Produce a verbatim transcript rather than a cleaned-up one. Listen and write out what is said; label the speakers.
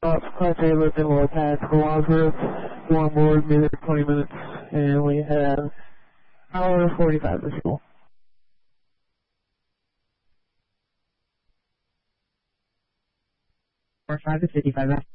Speaker 1: Uh, Class A lift and low pass for Wadsworth. One board, be there twenty minutes, and we have hour forty-five to fuel.
Speaker 2: Four five to fifty-five.